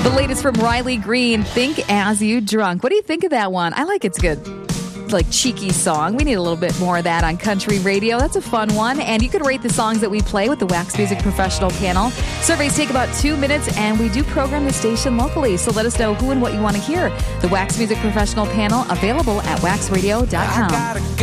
The latest from Riley Green, Think As You Drunk. What do you think of that one? I like it's good. Like cheeky song. We need a little bit more of that on country radio. That's a fun one. And you could rate the songs that we play with the Wax Music Professional panel. Surveys take about 2 minutes, and we do program the station locally. So let us know who and what you want to hear. The Wax Music Professional panel available at waxradio.com.